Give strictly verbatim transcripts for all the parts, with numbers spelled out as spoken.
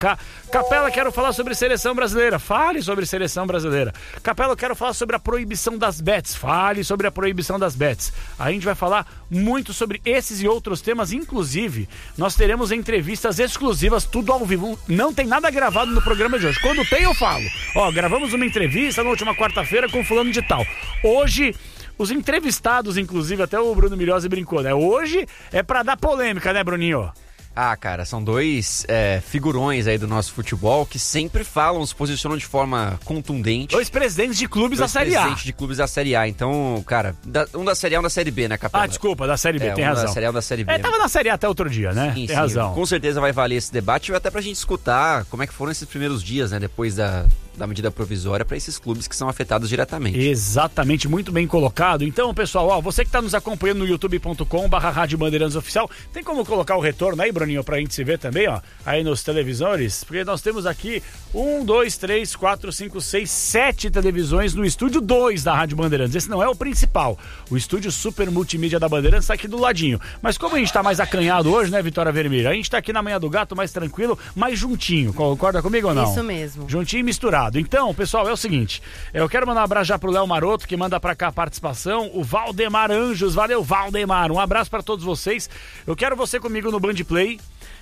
cá. Capela, quero falar sobre seleção brasileira. Fale sobre seleção brasileira. Capela, eu quero falar sobre a proibição das bets. Fale sobre a proibição das bets. A gente vai falar muito sobre esses e outros temas. Inclusive, nós teremos entrevistas exclusivas, tudo ao vivo. Não tem nada gravado no programa de hoje. Quando tem, eu falo. Ó, gravamos uma entrevista na última quarta-feira com fulano de tal. Hoje... Os entrevistados, inclusive, até o Bruno Milhozzi brincou, né? Hoje é pra dar polêmica, né, Bruninho? Ah, cara, são dois é, figurões aí do nosso futebol que sempre falam, se posicionam de forma contundente. Dois presidentes de clubes dois da Série A. presidentes de clubes da Série A. Então, cara, da, um da Série A e um da Série B, né, Capela? Ah, desculpa, da Série B, é, tem um razão. da Série A e um da Série B. É, tava na Série A até outro dia, né? Sim, tem sim, razão. Com certeza vai valer esse debate, até pra gente escutar como é que foram esses primeiros dias, né, depois da... da medida provisória para esses clubes que são afetados diretamente. Exatamente, muito bem colocado. Então, pessoal, ó, você que está nos acompanhando no youtube ponto com barra Rádio Bandeirantes Oficial, tem como colocar o retorno aí, Bruninho, pra gente se ver também, ó, aí nos televisores? Porque nós temos aqui um, dois, três, quatro, cinco, seis, sete televisões no estúdio dois da Rádio Bandeirantes. Esse não é o principal. O estúdio super multimídia da Bandeirantes está aqui do ladinho. Mas como a gente tá mais acanhado hoje, né, Vitória Vermelha? A gente tá aqui na Manhã do Gato, mais tranquilo, mais juntinho. Concorda comigo ou não? Isso mesmo. Juntinho e misturado. Então, pessoal, é o seguinte, eu quero mandar um abraço já pro Léo Maroto, que manda pra cá a participação, o Valdemar Anjos, valeu Valdemar, um abraço pra todos vocês. Eu quero você comigo no Band Play,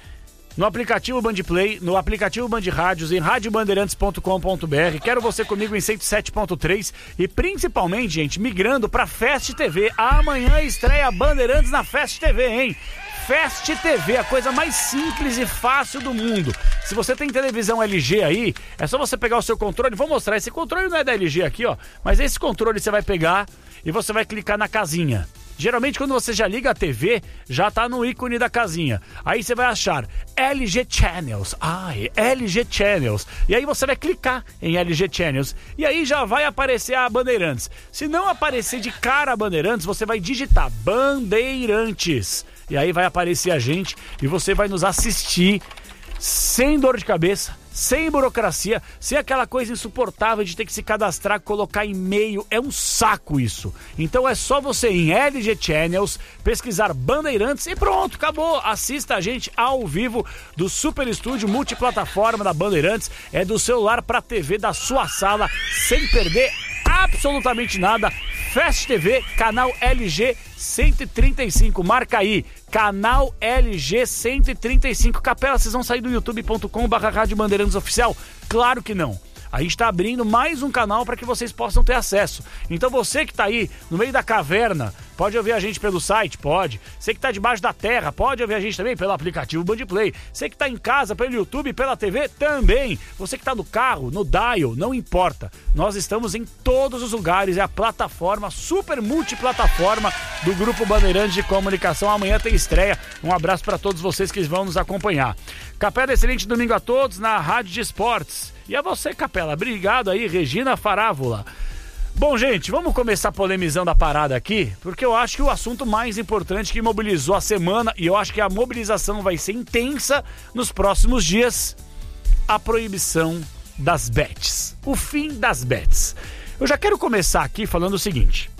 no aplicativo Band Play, no aplicativo Band Rádios, em rádio bandeirantes ponto com ponto b r. Quero você comigo em cento e sete ponto três e principalmente, gente, migrando pra Fast T V. Amanhã estreia Bandeirantes na Fast T V, hein? Fast T V, a coisa mais simples e fácil do mundo. Se você tem televisão L G aí, é só você pegar o seu controle. Vou mostrar, esse controle não é da L G aqui, ó, mas esse controle você vai pegar e você vai clicar na casinha. Geralmente quando você já liga a T V, já tá no ícone da casinha. Aí você vai achar L G Channels. Ai, L G Channels. E aí você vai clicar em L G Channels. E aí já vai aparecer a Bandeirantes. Se não aparecer de cara a Bandeirantes, você vai digitar Bandeirantes. E aí vai aparecer a gente e você vai nos assistir sem dor de cabeça, sem burocracia, sem aquela coisa insuportável de ter que se cadastrar, colocar e-mail. É um saco isso. Então é só você ir em L G Channels, pesquisar Bandeirantes e pronto, acabou. Assista a gente ao vivo do super estúdio multiplataforma da Bandeirantes. É do celular pra T V da sua sala, sem perder absolutamente nada. Fast T V, canal L G cento e trinta e cinco, marca aí, canal L G cento e trinta e cinco. Capela, vocês vão sair do youtube ponto com barra Rádio Bandeirantes Oficial? Claro que não. A gente está abrindo mais um canal para que vocês possam ter acesso. Então você que está aí no meio da caverna, pode ouvir a gente pelo site? Pode. Você que está debaixo da terra, pode ouvir a gente também pelo aplicativo Band Play. Você que está em casa, pelo YouTube, pela T V, também. Você que está no carro, no dial, não importa. Nós estamos em todos os lugares. É a plataforma, super multiplataforma do Grupo Bandeirantes de Comunicação. Amanhã tem estreia. Um abraço para todos vocês que vão nos acompanhar. Capela, excelente domingo a todos na Rádio de Esportes. E a você, Capela, obrigado aí, Regina Farávola. Bom, gente, vamos começar polemizando a parada aqui, porque eu acho que o assunto mais importante que mobilizou a semana, e eu acho que a mobilização vai ser intensa nos próximos dias, a proibição das bets, o fim das bets. Eu já quero começar aqui falando o seguinte: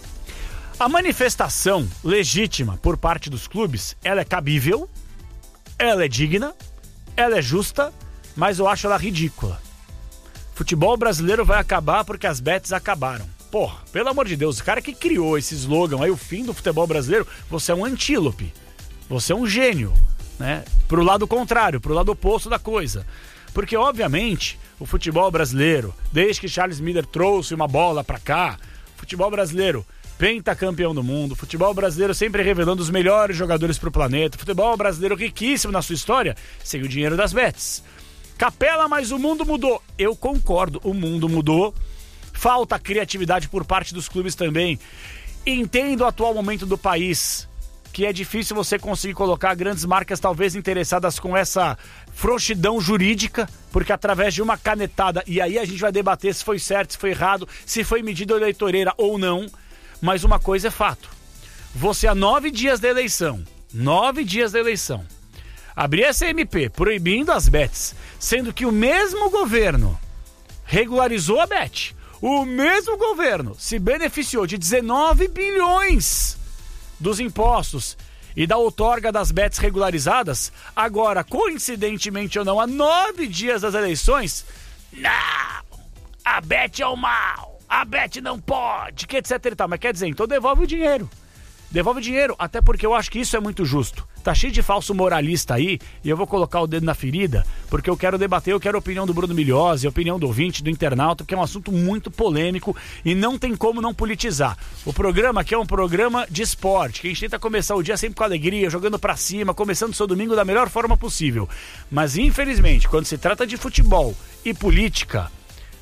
a manifestação legítima por parte dos clubes, ela é cabível, ela é digna, ela é justa, mas eu acho ela ridícula. Futebol brasileiro vai acabar porque as bets acabaram. Porra, pelo amor de Deus, o cara que criou esse slogan aí, o fim do futebol brasileiro, você é um antílope. Você é um gênio, né? Pro lado contrário, pro lado oposto da coisa. Porque, obviamente, o futebol brasileiro, desde que Charles Miller trouxe uma bola pra cá, futebol brasileiro pentacampeão do mundo, futebol brasileiro sempre revelando os melhores jogadores pro planeta, futebol brasileiro riquíssimo na sua história, sem o dinheiro das bets. Capela, mas o mundo mudou. Eu concordo, o mundo mudou. Falta criatividade por parte dos clubes também. Entendo o atual momento do país, que é difícil você conseguir colocar grandes marcas talvez interessadas com essa frouxidão jurídica, porque através de uma canetada, e aí a gente vai debater se foi certo, se foi errado, se foi medida eleitoreira ou não, mas uma coisa é fato. Você há nove dias da eleição, nove dias da eleição, abrir essa M P proibindo as bets, sendo que o mesmo governo regularizou a bet, o mesmo governo se beneficiou de dezenove bilhões dos impostos e da outorga das bets regularizadas, agora, coincidentemente ou não, a nove dias das eleições, não, a bet é o mal, a bet não pode, que etc e tal. Mas quer dizer, então devolve o dinheiro. Devolve o dinheiro, até porque eu acho que isso é muito justo. Tá cheio de falso moralista aí, e eu vou colocar o dedo na ferida, porque eu quero debater, eu quero a opinião do Bruno Migliozzi, a opinião do ouvinte, do internauta, porque é um assunto muito polêmico e não tem como não politizar. O programa aqui é um programa de esporte, que a gente tenta começar o dia sempre com alegria, jogando pra cima, começando o seu domingo da melhor forma possível. Mas infelizmente, quando se trata de futebol e política,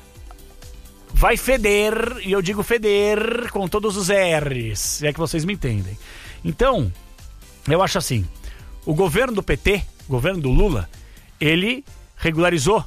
vai feder, e eu digo feder com todos os R's, se é que vocês me entendem. Então, eu acho assim, o governo do P T, o governo do Lula, ele regularizou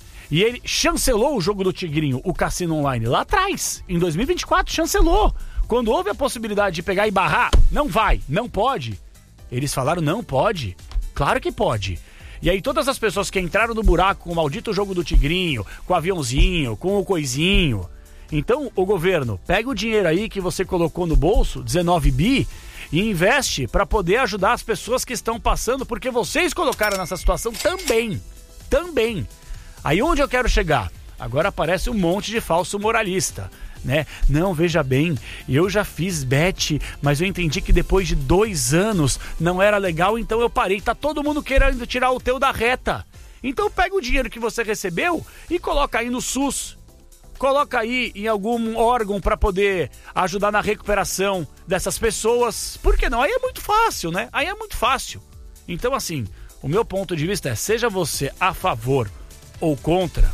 e ele chancelou o jogo do Tigrinho, o cassino online, lá atrás, em dois mil e vinte e quatro, chancelou. Quando houve a possibilidade de pegar e barrar, não vai, não pode. Eles falaram, não pode, claro que pode. E aí todas as pessoas que entraram no buraco com o maldito jogo do Tigrinho, com o aviãozinho, com o coisinho. Então, o governo, pega o dinheiro aí que você colocou no bolso, dezenove bi, e investe para poder ajudar as pessoas que estão passando, porque vocês colocaram nessa situação também. Também. Aí onde eu quero chegar? Agora aparece um monte de falso moralista. Né? Não, veja bem, eu já fiz bet, mas eu entendi que depois de dois anos não era legal, então eu parei. Tá todo mundo querendo tirar o teu da reta. Então pega o dinheiro que você recebeu e coloca aí no SUS. Coloca aí em algum órgão para poder ajudar na recuperação dessas pessoas. Por que não? Aí é muito fácil, né? Aí é muito fácil. Então assim, o meu ponto de vista é, seja você a favor ou contra,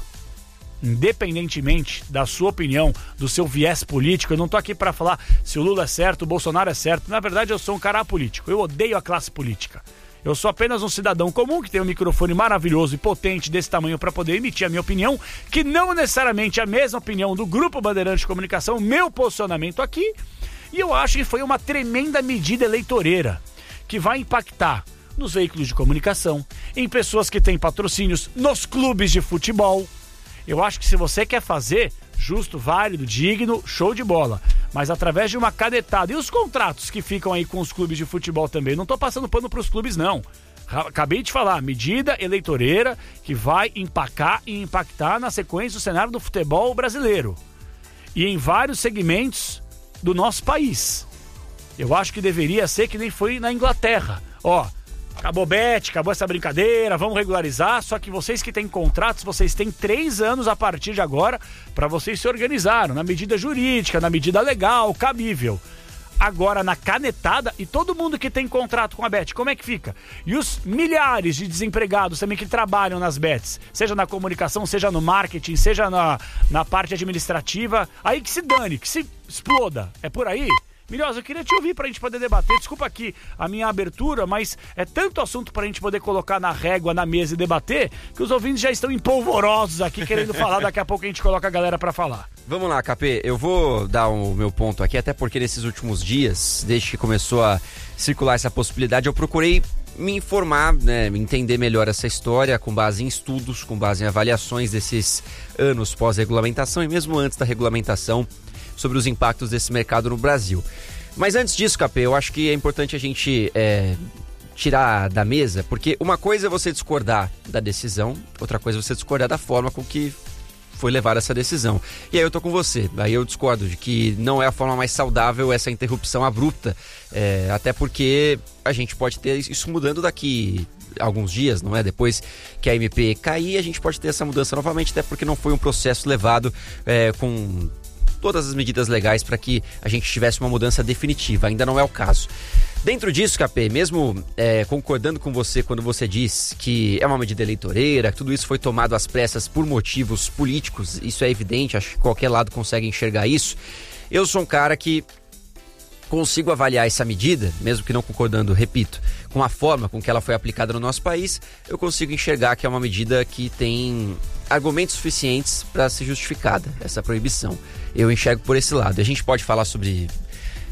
independentemente da sua opinião, do seu viés político, eu não tô aqui para falar se o Lula é certo, o Bolsonaro é certo. Na verdade, eu sou um cara apolítico. Eu odeio a classe política. Eu sou apenas um cidadão comum que tem um microfone maravilhoso e potente desse tamanho para poder emitir a minha opinião, que não necessariamente é a mesma opinião do Grupo Bandeirante de Comunicação, meu posicionamento aqui. E eu acho que foi uma tremenda medida eleitoreira que vai impactar nos veículos de comunicação, em pessoas que têm patrocínios, nos clubes de futebol. Eu acho que se você quer fazer, justo, válido, digno, show de bola. Mas através de uma canetada. E os contratos que ficam aí com os clubes de futebol também? Não tô passando pano pros clubes, não. Acabei de falar, medida eleitoreira que vai empacar e impactar na sequência do cenário do futebol brasileiro. E em vários segmentos do nosso país. Eu acho que deveria ser que nem foi na Inglaterra. Ó, acabou bet, acabou essa brincadeira, vamos regularizar, só que vocês que têm contratos, vocês têm três anos a partir de agora para vocês se organizarem, na medida jurídica, na medida legal, cabível. Agora na canetada, e todo mundo que tem contrato com a bet, como é que fica? E os milhares de desempregados também que trabalham nas bets, seja na comunicação, seja no marketing, seja na, na parte administrativa, aí que se dane, que se exploda, é por aí? Migliozzi, eu queria te ouvir pra gente poder debater. Desculpa aqui a minha abertura, mas é tanto assunto pra gente poder colocar na régua, na mesa e debater, que os ouvintes já estão empolvorosos aqui, querendo falar. Daqui a pouco a gente coloca a galera pra falar. Vamos lá, K P, eu vou dar o meu ponto aqui, até porque nesses últimos dias, desde que começou a circular essa possibilidade, eu procurei me informar, né, entender melhor essa história com base em estudos, com base em avaliações desses anos pós-regulamentação e mesmo antes da regulamentação, sobre os impactos desse mercado no Brasil. Mas antes disso, K P, eu acho que é importante a gente é, tirar da mesa, porque uma coisa é você discordar da decisão, outra coisa é você discordar da forma com que foi levada essa decisão. E aí eu tô com você, aí eu discordo de que não é a forma mais saudável essa interrupção abrupta, é, até porque a gente pode ter isso mudando daqui alguns dias, não é? Depois que a M P cair, a gente pode ter essa mudança novamente, até porque não foi um processo levado é, com todas as medidas legais para que a gente tivesse uma mudança definitiva. Ainda não é o caso. Dentro disso, K P, mesmo é, concordando com você quando você diz que é uma medida eleitoreira, que tudo isso foi tomado às pressas por motivos políticos, isso é evidente, acho que qualquer lado consegue enxergar isso. Eu sou um cara que consigo avaliar essa medida, mesmo que não concordando, repito, com a forma com que ela foi aplicada no nosso país, eu consigo enxergar que é uma medida que tem argumentos suficientes para ser justificada, essa proibição. Eu enxergo por esse lado. A gente pode falar sobre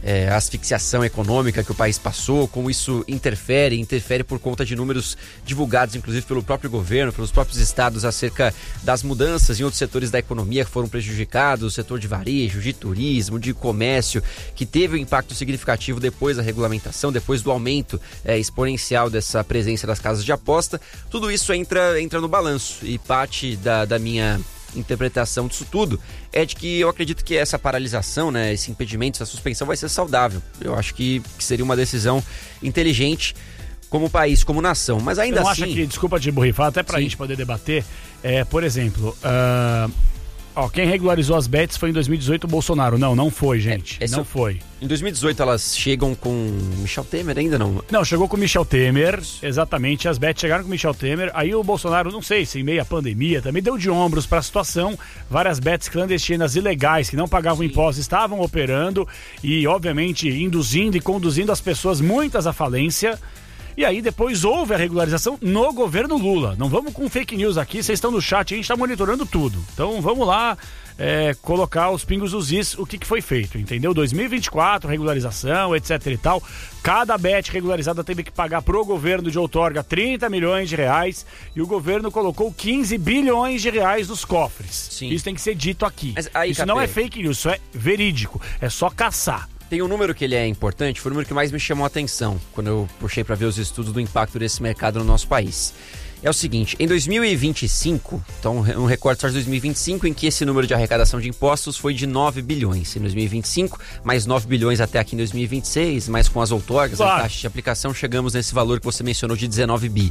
é, a asfixiação econômica que o país passou, como isso interfere, interfere por conta de números divulgados, inclusive pelo próprio governo, pelos próprios estados, acerca das mudanças em outros setores da economia que foram prejudicados, o setor de varejo, de turismo, de comércio, que teve um impacto significativo depois da regulamentação, depois do aumento é, exponencial dessa presença das casas de aposta. Tudo isso entra, entra no balanço, e parte da, da minha interpretação disso tudo é de que eu acredito que essa paralisação, né, esse impedimento, essa suspensão vai ser saudável. Eu acho que, que seria uma decisão inteligente como país, como nação, mas ainda eu assim... acho que, desculpa te borrifar, até pra Sim. gente poder debater, é, por exemplo, uh, ó, quem regularizou as bets foi em dois mil e dezoito o Bolsonaro. Não, não foi, gente, É, não eu... foi. Em dois mil e dezoito elas chegam com Michel Temer ainda, não? Não, chegou com o Michel Temer, exatamente, as bets chegaram com o Michel Temer, aí o Bolsonaro, não sei se em meio à pandemia, também deu de ombros para a situação, várias bets clandestinas ilegais que não pagavam Sim. impostos estavam operando e, obviamente, induzindo e conduzindo as pessoas, muitas à falência. E aí depois houve a regularização no governo Lula. Não vamos com fake news aqui, vocês estão no chat, a gente está monitorando tudo. Então vamos lá é, colocar os pingos nos is, o que, que foi feito, entendeu? dois mil e vinte e quatro, regularização, etc e tal. Cada bet regularizada teve que pagar pro governo de outorga trinta milhões de reais e o governo colocou quinze bilhões de reais nos cofres. Sim. Isso tem que ser dito aqui. Mas aí, isso Capê, não é fake news, isso é verídico, é só caçar. Tem um número que ele é importante, foi o número que mais me chamou a atenção quando eu puxei para ver os estudos do impacto desse mercado no nosso país. É o seguinte, em dois mil e vinte e cinco, então um recorte só de dois mil e vinte e cinco, em que esse número de arrecadação de impostos foi de nove bilhões em dois mil e vinte e cinco, mais nove bilhões até aqui em dois mil e vinte e seis, mais com as outorgas, claro. A taxa de aplicação, chegamos nesse valor que você mencionou de dezenove bi.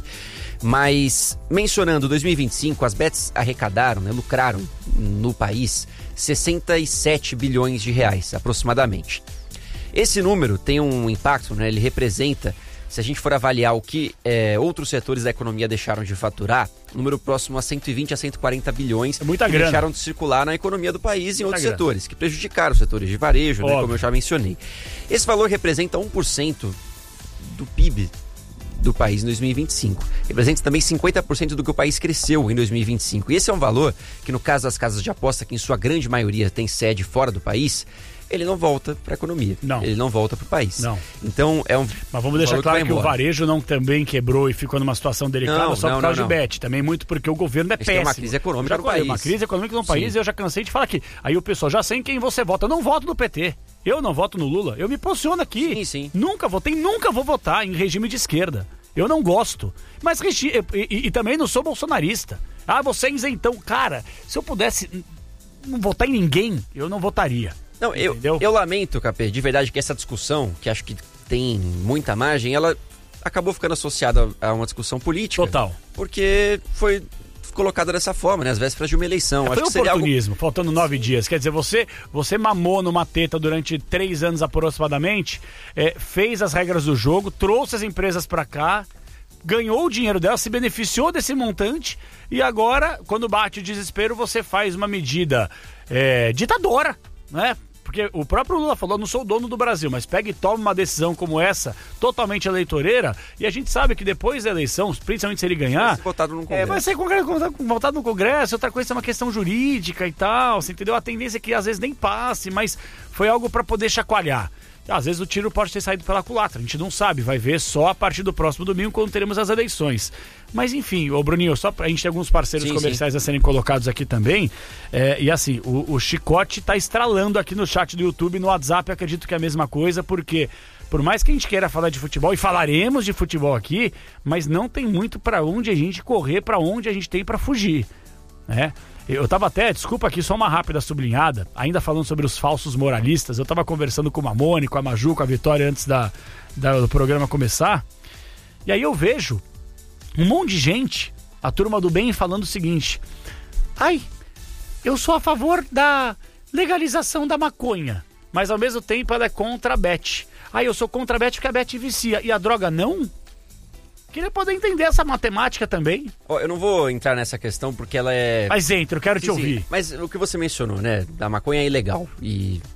Mas, mencionando dois mil e vinte e cinco, as bets arrecadaram, né, lucraram no país sessenta e sete bilhões de reais, aproximadamente. Esse número tem um impacto, né? Ele representa, se a gente for avaliar o que é, outros setores da economia deixaram de faturar, um número próximo a cento e vinte a cento e quarenta bilhões é muita que grana. Deixaram de circular na economia do país em Muita outros grana. setores, que prejudicaram os setores de varejo, né, como eu já mencionei. Esse valor representa um por cento do P I B do país em dois mil e vinte e cinco. Representa também cinquenta por cento do que o país cresceu em dois mil e vinte e cinco. E esse é um valor que, no caso das casas de aposta, que em sua grande maioria tem sede fora do país, ele não volta para a economia. Não. Ele não volta para o país. Não. Então, é um Mas vamos deixar claro que, que o embora. varejo não também quebrou e ficou numa situação delicada Não, só não, por causa não, de não. bet. Também muito porque o governo é A gente péssimo. tem uma crise econômica já no falei, país. Uma crise econômica no país Sim. e eu já cansei de falar aqui. Aí o pessoal já sei em quem você vota. Eu não voto no P T. Eu não voto no Lula. Eu me posiciono aqui. Sim, sim. Nunca votei, nunca vou votar em regime de esquerda. Eu não gosto. Mas regi- e, e, e também não sou bolsonarista. Ah, você é isentão. Cara, se eu pudesse não votar em ninguém, eu não votaria. Não, eu, eu lamento, Capê, de verdade, que essa discussão, que acho que tem muita margem, ela acabou ficando associada a uma discussão política. Total. Porque foi colocada dessa forma, né? Às vésperas de uma eleição. É, acho foi que seria algo... oportunismo, faltando nove dias. Quer dizer, você, você mamou numa teta durante três anos aproximadamente, é, fez as regras do jogo, trouxe as empresas pra cá, ganhou o dinheiro dela, se beneficiou desse montante e agora, quando bate o desespero, você faz uma medida é, ditadora, né? Porque o próprio Lula falou, não sou o dono do Brasil, mas pega e toma uma decisão como essa, totalmente eleitoreira, e a gente sabe que depois da eleição, principalmente se ele ganhar... Vai ser votado no Congresso. É, vai ser congresso, votado no Congresso, outra coisa é uma questão jurídica e tal, você entendeu? A tendência é que às vezes nem passe, mas foi algo para poder chacoalhar. Às vezes o tiro pode ter saído pela culatra, a gente não sabe, vai ver só a partir do próximo domingo quando teremos as eleições. Mas enfim, ô Bruninho, só pra, a gente tem alguns parceiros sim, comerciais sim. a serem colocados aqui também, é, e assim, o, o chicote tá estralando aqui no chat do YouTube, no WhatsApp acredito que é a mesma coisa, porque por mais que a gente queira falar de futebol, e falaremos de futebol aqui, mas não tem muito pra onde a gente correr, pra onde a gente tem pra fugir, né? Eu tava até, desculpa aqui, só uma rápida sublinhada, ainda falando sobre os falsos moralistas, eu tava conversando com o Mamone, com a Maju, com a Vitória antes da, da, do programa começar, e aí eu vejo um monte de gente, a turma do bem, falando o seguinte: ai, eu sou a favor da legalização da maconha, mas ao mesmo tempo ela é contra a bet. Ai, eu sou contra a bet porque a bet vicia, e a droga não? Queria poder entender essa matemática também. Oh, eu não vou entrar nessa questão porque ela é... Mas entra, eu quero sim, te ouvir. Sim. Mas o que você mencionou, né? Da maconha é ilegal. E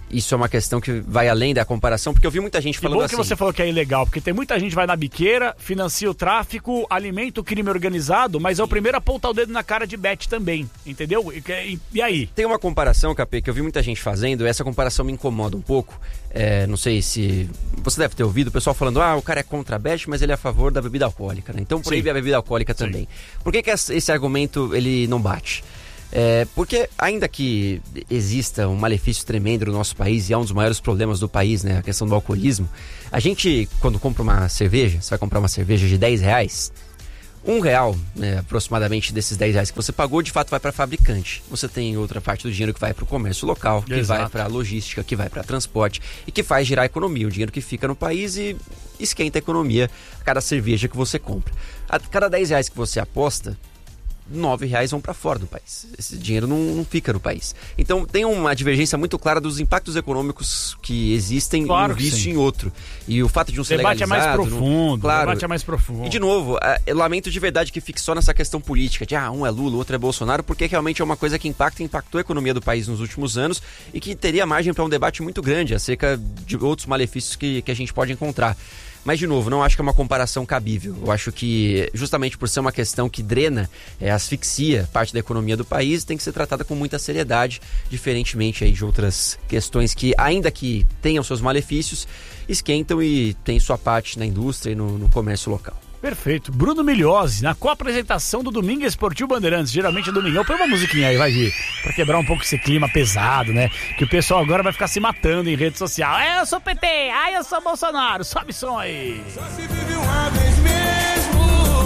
isso é uma questão que vai além da comparação, porque eu vi muita gente falando assim... E bom que você falou que é ilegal, porque tem muita gente que vai na biqueira, financia o tráfico, alimenta o crime organizado, mas é o primeiro a apontar o dedo na cara de Bet também, entendeu? E, e, e aí? Tem uma comparação, Capê, que eu vi muita gente fazendo, essa comparação me incomoda um pouco. É, não sei se... Você deve ter ouvido o pessoal falando, ah, o cara é contra a Bet, mas ele é a favor da bebida alcoólica, né? Então proíbe a bebida alcoólica também. Sim. Por que que esse argumento ele não bate? É, porque ainda que exista um malefício tremendo no nosso país, e é um dos maiores problemas do país, né, a questão do alcoolismo, a gente, quando compra uma cerveja, você vai comprar uma cerveja de dez reais, um real, né, aproximadamente desses dez reais que você pagou, de fato vai para fabricante. Você tem outra parte do dinheiro que vai para o comércio local, que Exato. vai para a logística, que vai para transporte e que faz girar a economia, o dinheiro que fica no país e esquenta a economia a cada cerveja que você compra. A cada dez reais que você aposta, nove reais vão para fora do país. Esse dinheiro não, não fica no país. Então tem uma divergência muito clara dos impactos econômicos que existem claro em um vício e em outro. E o fato de um ser legalizado... O debate é mais profundo. No, claro, o debate é mais profundo. E de novo, eu lamento de verdade que fique só nessa questão política, de ah, um é Lula, o outro é Bolsonaro, porque realmente é uma coisa que impacta e impactou a economia do país nos últimos anos e que teria margem para um debate muito grande acerca de outros malefícios que, que a gente pode encontrar. Mas, de novo, não acho que é uma comparação cabível. Eu acho que, justamente por ser uma questão que drena, é, asfixia parte da economia do país, tem que ser tratada com muita seriedade, diferentemente aí de outras questões que, ainda que tenham seus malefícios, esquentam e têm sua parte na indústria e no, no comércio local. Perfeito. Bruno Migliozzi, na co-apresentação do Domingo Esportivo Bandeirantes, geralmente é domingão. Põe uma musiquinha aí, vai vir, pra quebrar um pouco esse clima pesado, né? Que o pessoal agora vai ficar se matando em rede social. É, eu sou P T, ai, eu sou Bolsonaro, sobe som aí. Só se vive uma vez mesmo.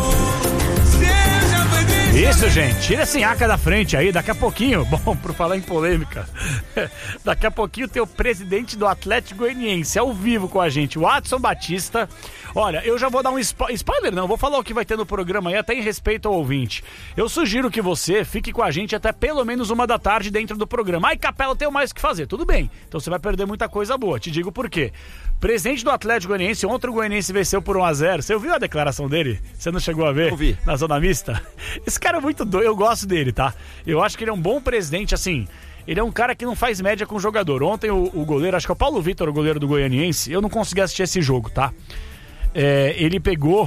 Isso, gente, tira esse aca da frente aí, daqui a pouquinho, bom, por falar em polêmica, daqui a pouquinho tem o presidente do Atlético Goianiense ao vivo com a gente, o Adson Batista. Olha, eu já vou dar um spo- spoiler, não, vou falar o que vai ter no programa aí, até em respeito ao ouvinte. Eu sugiro que você fique com a gente até pelo menos uma da tarde dentro do programa. Ai, Capela, eu tenho mais o que fazer, tudo bem, então você vai perder muita coisa boa, te digo por quê. Presidente do Atlético Goianiense, ontem o Goianiense venceu por um a zero, você ouviu a declaração dele? Você não chegou a ver? Eu vi. Na zona mista? Esse cara é muito doido, eu gosto dele, tá? Eu acho que ele é um bom presidente, assim... Ele é um cara que não faz média com o jogador. Ontem o, o goleiro, acho que é o Paulo Vitor, o goleiro do Goianiense, eu não consegui assistir esse jogo, tá? É, ele pegou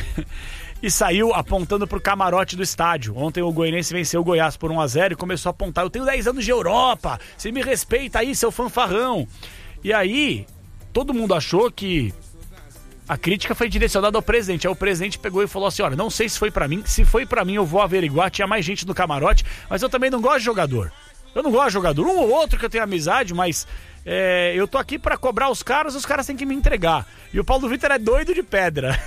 e saiu apontando pro camarote do estádio. Ontem o Goianiense venceu o Goiás por um a zero e começou a apontar: eu tenho dez anos de Europa, você me respeita aí, seu fanfarrão. E aí, todo mundo achou que a crítica foi direcionada ao presidente. Aí o presidente pegou e falou assim: olha, não sei se foi pra mim, se foi pra mim eu vou averiguar, tinha mais gente no camarote, mas eu também não gosto de jogador. Eu não gosto de jogador, um ou outro que eu tenho amizade, mas é, eu tô aqui pra cobrar os caras, os caras têm que me entregar. E o Paulo Vitor é doido de pedra.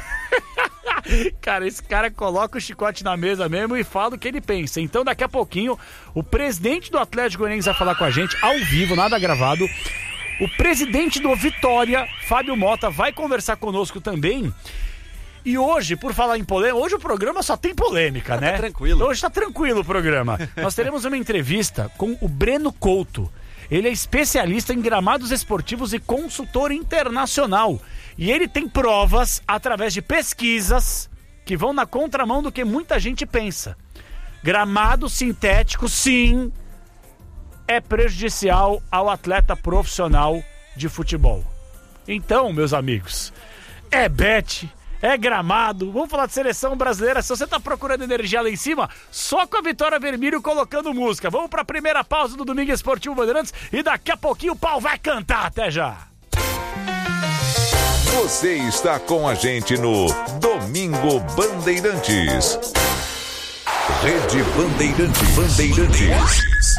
Cara, esse cara coloca o chicote na mesa mesmo e fala o que ele pensa. Então daqui a pouquinho o presidente do Atlético Goianiense vai falar com a gente, ao vivo, nada gravado. O presidente do Vitória, Fábio Mota, vai conversar conosco também. E hoje, por falar em polêmica, hoje o programa só tem polêmica, né? Tá tranquilo. Hoje tá tranquilo o programa. Nós teremos uma entrevista com o Breno Couto. Ele é especialista em gramados esportivos e consultor internacional. E ele tem provas, através de pesquisas, que vão na contramão do que muita gente pensa. Gramado sintético, sim, é prejudicial ao atleta profissional de futebol. Então, meus amigos, é bet... é gramado, vamos falar de seleção brasileira. Se você tá procurando energia lá em cima, só com a Vitória Vermelho colocando música. Vamos pra primeira pausa do Domingo Esportivo Bandeirantes e daqui a pouquinho o pau vai cantar. Até já! Você está com a gente no Domingo Bandeirantes. Rede Bandeirantes. Bandeirantes.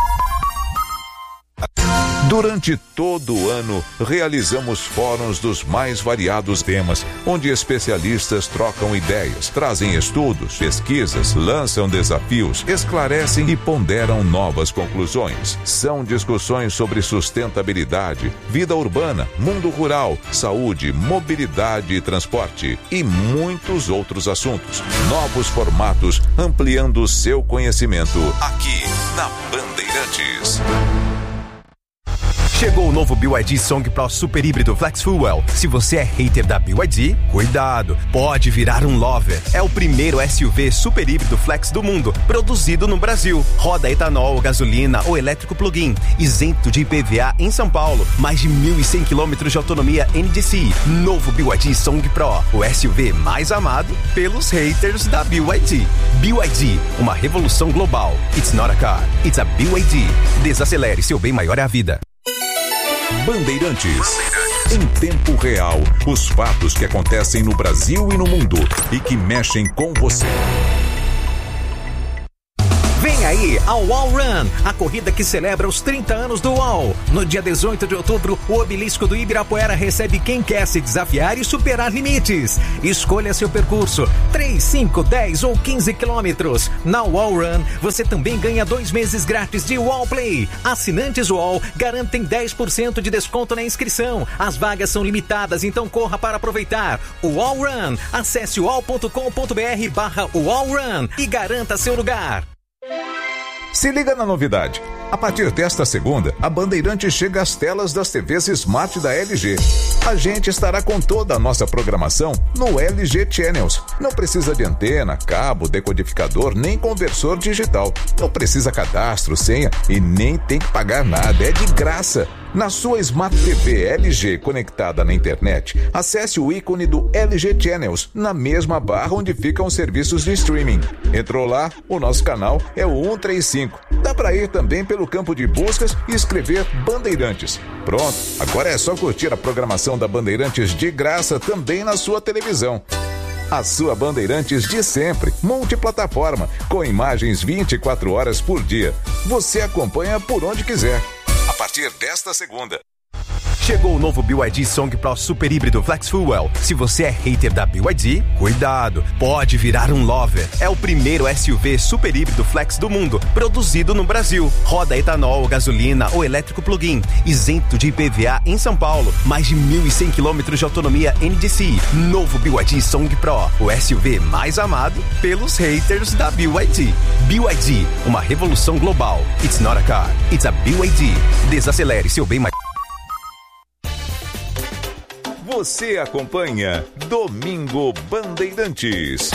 Durante todo o ano, realizamos fóruns dos mais variados temas, onde especialistas trocam ideias, trazem estudos, pesquisas, lançam desafios, esclarecem e ponderam novas conclusões. São discussões sobre sustentabilidade, vida urbana, mundo rural, saúde, mobilidade e transporte e muitos outros assuntos. Novos formatos, ampliando o seu conhecimento aqui na Bandeirantes. Chegou o novo B Y D Song Pro Super Híbrido Flex Fuel. Se você é hater da B Y D, cuidado, pode virar um lover. É o primeiro S U V super híbrido flex do mundo, produzido no Brasil. Roda etanol, gasolina ou elétrico plug-in, isento de I P V A em São Paulo. Mais de mil e cem quilômetros de autonomia N D C I. Novo B Y D Song Pro, o S U V mais amado pelos haters da B Y D. B Y D, uma revolução global. It's not a car, it's a B Y D. Desacelere, seu bem maior é a vida. Bandeirantes. Em tempo real, os fatos que acontecem no Brasil e no mundo e que mexem com você. Vem aí a UOL Run, a corrida que celebra os trinta anos do UOL. No dia dezoito de outubro, o obelisco do Ibirapuera recebe quem quer se desafiar e superar limites. Escolha seu percurso, três, cinco, dez ou quinze quilômetros. Na UOL Run, você também ganha dois meses grátis de UOL Play. Assinantes UOL garantem dez por cento de desconto na inscrição. As vagas são limitadas, então corra para aproveitar. UOL Run, acesse uol ponto com ponto br barra UOL Run e garanta seu lugar. Se liga na novidade. A partir desta segunda, a Bandeirantes chega às telas das T Vs Smart da L G. A gente estará com toda a nossa programação no L G Channels. Não precisa de antena, cabo, decodificador, nem conversor digital. Não precisa cadastro, senha e nem tem que pagar nada. É de graça. Na sua Smart T V L G conectada na internet, acesse o ícone do L G Channels na mesma barra onde ficam os serviços de streaming. Entrou lá, o nosso canal é o cento e trinta e cinco. Dá para ir também pelo campo de buscas e escrever Bandeirantes. Pronto, agora é só curtir a programação da Bandeirantes de graça também na sua televisão. A sua Bandeirantes de sempre, multiplataforma, com imagens vinte e quatro horas por dia. Você acompanha por onde quiser. A partir desta segunda. Chegou o novo B Y D Song Pro Super Híbrido Flex Fuel. Se você é hater da B Y D, cuidado, pode virar um lover. É o primeiro S U V super híbrido flex do mundo, produzido no Brasil. Roda etanol, gasolina ou elétrico plug-in, isento de I P V A em São Paulo. Mais de mil e cem quilômetros de autonomia N D C I. Novo B Y D Song Pro, o S U V mais amado pelos haters da B Y D. B Y D, uma revolução global. It's not a car, it's a B Y D. Desacelere, seu bem mais... Você acompanha Domingo Bandeirantes.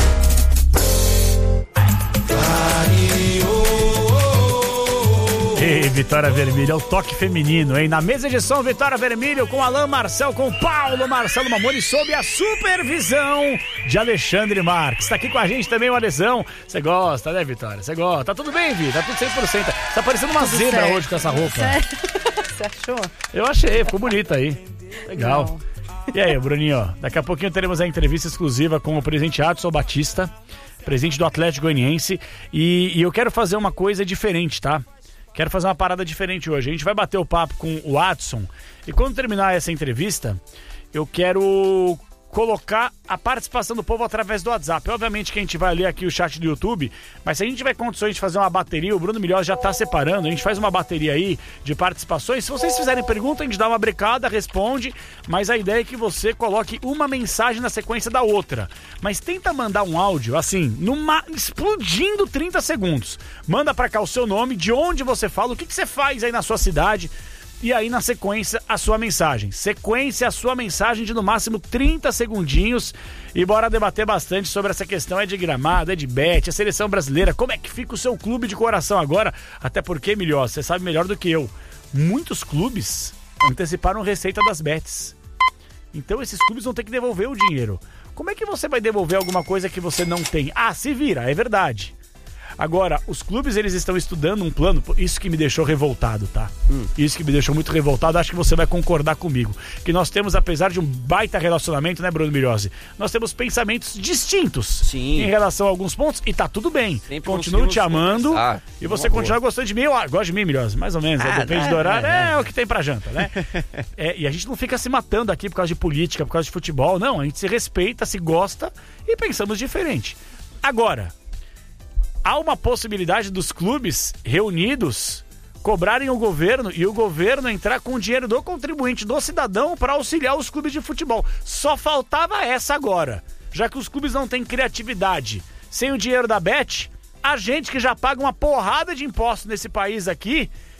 Ei, Vitória Vermelho, é o toque feminino, hein? Na mesa de som, Vitória Vermelho com Alain Marcel, com Paulo Marcelo Mamoni, sob a supervisão de Alexandre Marques. Tá aqui com a gente também o Alessão. Você gosta, né, Vitória? Você gosta. Tá tudo bem, Vi? Tá tudo cem por cento. Tá parecendo uma tudo zebra certo. hoje com essa roupa. Sério? Você achou? Eu achei, ficou bonita aí. Legal. Não. E aí, Bruninho, daqui a pouquinho teremos a entrevista exclusiva com o presidente Adson Batista, presidente do Atlético Goianiense, e, e eu quero fazer uma coisa diferente, tá? Quero fazer uma parada diferente hoje. A gente vai bater o papo com o Adson, e quando terminar essa entrevista, eu quero colocar a participação do povo através do WhatsApp. Obviamente que a gente vai ler aqui o chat do YouTube, mas se a gente tiver condições de fazer uma bateria, o Bruno Milhós já tá separando, a gente faz uma bateria aí de participações. Se vocês fizerem pergunta, a gente dá uma brecada, responde, mas a ideia é que você coloque uma mensagem na sequência da outra. Mas tenta mandar um áudio, assim, numa, explodindo trinta segundos. Manda pra cá o seu nome, de onde você fala, o que, que você faz aí na sua cidade. E aí, na sequência, a sua mensagem. Sequência, a sua mensagem de no máximo trinta segundinhos. E bora debater bastante sobre essa questão. É de Gramado, é de Bet, é seleção brasileira. Como é que fica o seu clube de coração agora? Até porque, melhor, você sabe melhor do que eu. Muitos clubes anteciparam receita das bets. Então, esses clubes vão ter que devolver o dinheiro. Como é que você vai devolver alguma coisa que você não tem? Ah, se vira, é verdade. Agora, os clubes, eles estão estudando um plano, isso que me deixou revoltado, tá? Hum. Isso que me deixou muito revoltado, acho que você vai concordar comigo. Que nós temos, apesar de um baita relacionamento, né, Bruno Milhose? Nós temos pensamentos distintos. Sim. Em relação a alguns pontos, e tá tudo bem. Sempre Continuo te amando, ah, e você continua gostando de mim. Eu gosto de mim, Milhose, mais ou menos. Ah, né? Depende né, do horário, né, é, é o que tem pra janta, né? É, e a gente não fica se matando aqui por causa de política, por causa de futebol, não. A gente se respeita, se gosta e pensamos diferente. Agora, há uma possibilidade dos clubes reunidos cobrarem o governo e o governo entrar com o dinheiro do contribuinte, do cidadão, para auxiliar os clubes de futebol. Só faltava essa agora. Já que os clubes não têm criatividade sem o dinheiro da Bet, a gente que já paga uma porrada de impostos nesse país aqui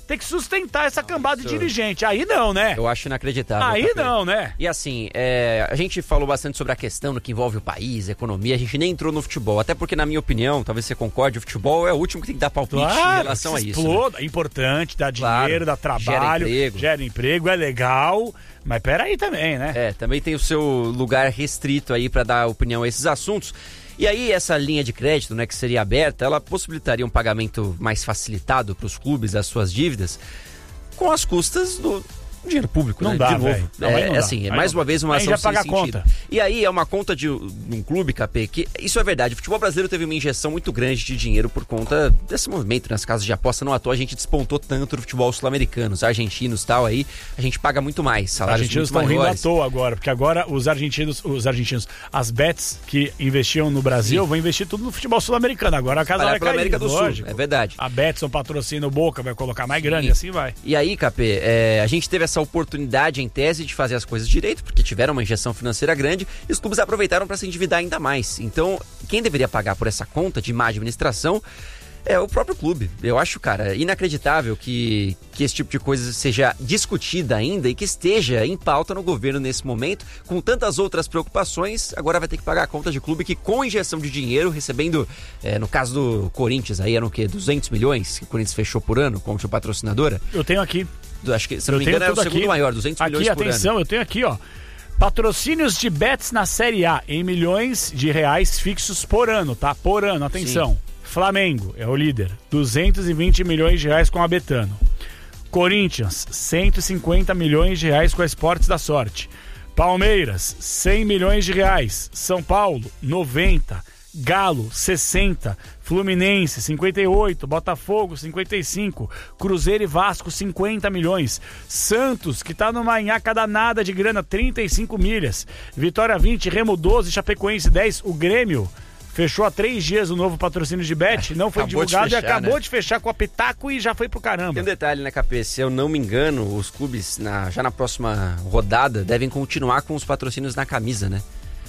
tem que sustentar essa cambada de dirigente. Aí não, né? Eu acho inacreditável. Aí Capê. não, né? E assim, é, a gente falou bastante sobre a questão do que envolve o país, a economia, a gente nem entrou no futebol, até porque na minha opinião, talvez você concorde, o futebol é o último que tem que dar palpite Claro, em relação a isso. Exploda, Né? é importante, dá Claro, dinheiro, dá trabalho, gera emprego. gera emprego, é legal, mas peraí também, né? É, também tem o seu lugar restrito aí para dar opinião a esses assuntos. E aí essa linha de crédito, né, que seria aberta, ela possibilitaria um pagamento mais facilitado para os clubes das suas dívidas com as custas do dinheiro público, não né? dá, de novo. velho. Não, é, não dá. assim, é aí mais não. uma vez uma aí ação já sem paga a sentido. conta. E aí é uma conta de um clube, Capê, que isso é verdade. O futebol brasileiro teve uma injeção muito grande de dinheiro por conta desse movimento nas casas de aposta. Não à toa a gente despontou tanto no futebol sul-americano, os argentinos e tal, aí a gente paga muito mais, Os salários argentinos muito estão rindo à maiores. toa agora, porque agora os argentinos, os argentinos, as bets que investiam no Brasil, Sim. vão investir tudo no futebol sul-americano. Agora a casa Espalhar vai pela cair, América do lógico. Sul, é verdade. A Betson patrocina o Boca, vai colocar mais grande, Sim. assim vai. E aí, Capê, é, a gente teve essa oportunidade em tese de fazer as coisas direito, porque tiveram uma injeção financeira grande e os clubes aproveitaram para se endividar ainda mais. Então, quem deveria pagar por essa conta de má administração é o próprio clube. Eu acho, cara, inacreditável que, que esse tipo de coisa seja discutida ainda e que esteja em pauta no governo nesse momento, com tantas outras preocupações. Agora vai ter que pagar a conta de clube que, com injeção de dinheiro, recebendo, é, no caso do Corinthians, aí eram o quê? duzentos milhões que o Corinthians fechou por ano como sua patrocinadora? Eu tenho aqui. Acho que, se não Eu me tenho engano, era o tudo segundo aqui. maior, duzentos milhões Aqui, por atenção, ano. eu tenho aqui, ó. Patrocínios de bets na Série A em milhões de reais fixos por ano, tá? Por ano, atenção. Sim. Flamengo é o líder, duzentos e vinte milhões de reais com a Betano. Corinthians, cento e cinquenta milhões de reais com a Esportes da Sorte. Palmeiras, cem milhões de reais. São Paulo, noventa. Galo, sessenta. Fluminense, cinquenta e oito. Botafogo, cinquenta e cinco. Cruzeiro e Vasco, cinquenta milhões. Santos, que tá numa nhaca danada de grana, trinta e cinco milhas. Vitória, vinte. Remo, doze. Chapecoense, dez. O Grêmio fechou há três dias o novo patrocínio de bet, não foi Acabou de divulgado fechar, e acabou né? de fechar com a Pitaco e já foi pro caramba. Tem um detalhe, né, Capê? Se eu não me engano, os clubes, na, já na próxima rodada, devem continuar com os patrocínios na camisa, né?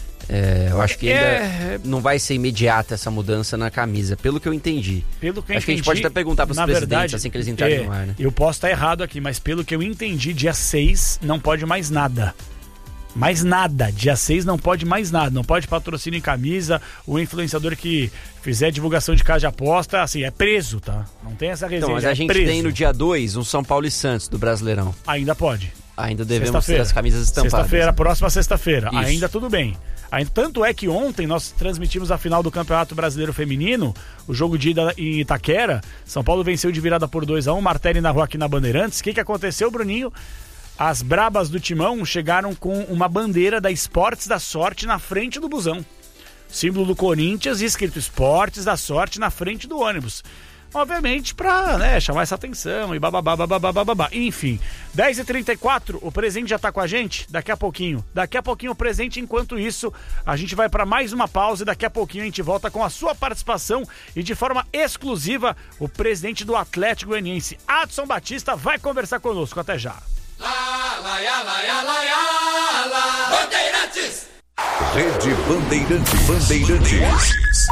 É, eu acho que ainda É... não vai ser imediata essa mudança na camisa, pelo que eu entendi. Pelo que eu acho que a gente entendi, pode até perguntar para os na presidentes verdade, assim que eles entrarem é, no ar, né? Eu posso estar errado aqui, mas pelo que eu entendi, dia seis não pode mais nada. Mais nada. Dia seis não pode mais nada. Não pode patrocínio em camisa. O influenciador que fizer divulgação de casa de aposta, assim, é preso, tá? Não tem essa resenha. Então, mas a é gente preso. tem no dia dois um São Paulo e Santos do Brasileirão. Ainda pode. Ainda devemos ter Sexta-feira. as camisas estampadas. Sexta-feira, próxima sexta-feira. Isso. Ainda tudo bem. Aí, tanto é que ontem nós transmitimos a final do Campeonato Brasileiro Feminino, o jogo de ida em Itaquera. São Paulo venceu de virada por dois a um, Martelli narrou aqui na Bandeirantes. O que, que aconteceu, Bruninho? As brabas do Timão chegaram com uma bandeira da Esportes da Sorte na frente do busão. Símbolo do Corinthians e escrito Esportes da Sorte na frente do ônibus. Obviamente pra, né, chamar essa atenção e bababá, bababá, bababá. Enfim, dez e trinta e quatro, o presente já tá com a gente? Daqui a pouquinho. Daqui a pouquinho o presente, enquanto isso, a gente vai pra mais uma pausa e daqui a pouquinho a gente volta com a sua participação e de forma exclusiva, o presidente do Atlético Goianiense, Adson Batista, vai conversar conosco. Até já. Lá, lá, lá, lá, lá, lá, Bandeirantes! Rede Bandeirantes. Bandeirantes.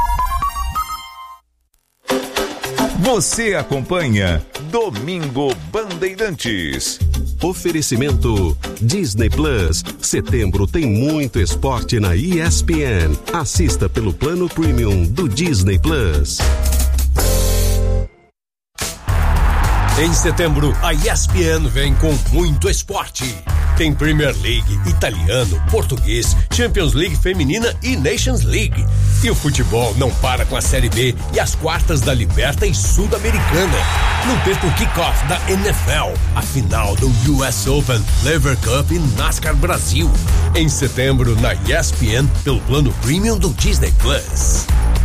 Você acompanha Domingo Bandeirantes. Oferecimento Disney Plus. Setembro tem muito esporte na E S P N. Assista pelo plano premium do Disney Plus. Em setembro, a E S P N vem com muito esporte. Tem Premier League, italiano, português, Champions League feminina e Nations League. E o futebol não para com a Série B e as quartas da Libertadores Sul-Americana. Não perca o kickoff da N F L, a final do U S Open, Lever Cup e NASCAR Brasil. Em setembro, na E S P N, pelo plano premium do Disney Plus.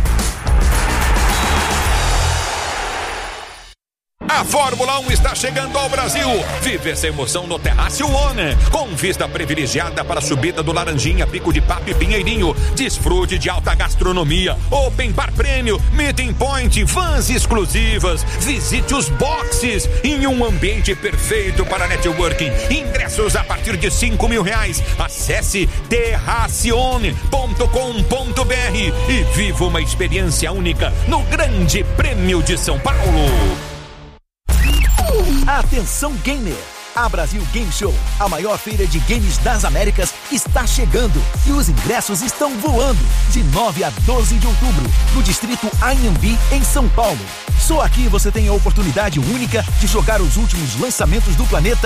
A Fórmula um está chegando ao Brasil. Vive essa emoção no Terrácio One, com vista privilegiada para a subida do Laranjinha, Pico de Papo e Pinheirinho. Desfrute de alta gastronomia, Open Bar Prêmio, Meeting Point, vans exclusivas. Visite os boxes em um ambiente perfeito para networking. Ingressos a partir de cinco mil reais. Acesse terracione ponto com ponto br e viva uma experiência única no Grande Prêmio de São Paulo. Atenção gamer! A Brasil Game Show, a maior feira de games das Américas, está chegando e os ingressos estão voando. De nove a doze de outubro, no distrito Anhembi, em São Paulo. Só aqui você tem a oportunidade única de jogar os últimos lançamentos do planeta